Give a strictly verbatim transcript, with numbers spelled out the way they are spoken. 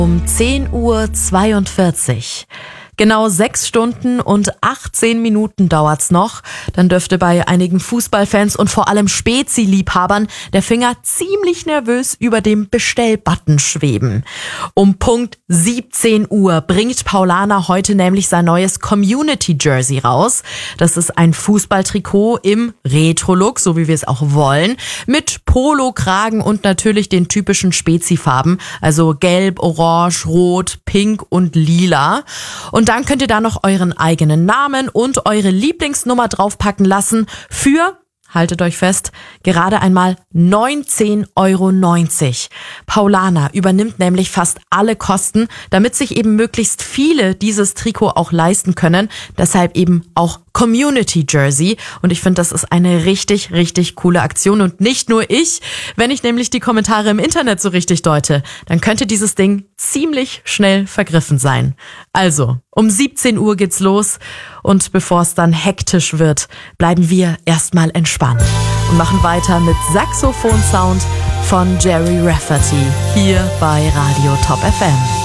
Um zehn Uhr zweiundvierzig. Genau sechs Stunden und achtzehn Minuten dauert's noch. Dann dürfte bei einigen Fußballfans und vor allem Spezi-Liebhabern der Finger ziemlich nervös über dem Bestellbutton schweben. Um Punkt siebzehn Uhr bringt Paulaner heute nämlich sein neues Community-Jersey raus. Das ist ein Fußballtrikot im Retro-Look, so wie wir es auch wollen, mit Polo-Kragen und natürlich den typischen Spezi-Farben, also gelb, orange, rot, pink und lila. Und dann könnt ihr da noch euren eigenen Namen und eure Lieblingsnummer draufpacken lassen für, haltet euch fest, gerade einmal neunzehn Euro neunzig. Paulaner übernimmt nämlich fast alle Kosten, damit sich eben möglichst viele dieses Trikot auch leisten können. Deshalb eben auch Community Jersey. Und ich finde, das ist eine richtig, richtig coole Aktion. Und nicht nur ich. Wenn ich nämlich die Kommentare im Internet so richtig deute, dann könnte dieses Ding ziemlich schnell vergriffen sein. Also, um siebzehn Uhr geht's los. Und bevor es dann hektisch wird, bleiben wir erstmal entspannt und machen weiter mit Saxophon-Sound von Jerry Rafferty hier bei Radio Top F M.